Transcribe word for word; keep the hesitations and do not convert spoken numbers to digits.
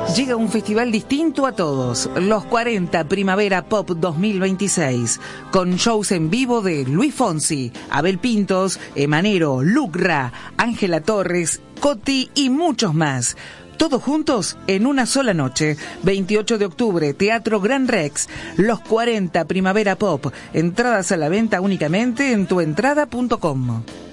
Llega un festival distinto a todos, los cuarenta Primavera Pop dos mil veintiséis, con shows en vivo de Luis Fonsi, Abel Pintos, Emanero, Lucra, Ángela Torres, Coti y muchos más. Todos juntos en una sola noche. veintiocho de octubre, Teatro Gran Rex. Los cuarenta Primavera Pop. Entradas a la venta únicamente en tuentrada punto com.